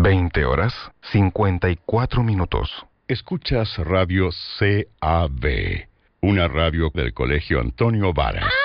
20 horas 54 minutos. Escuchas Radio CAB, una radio del Colegio Antonio Varas.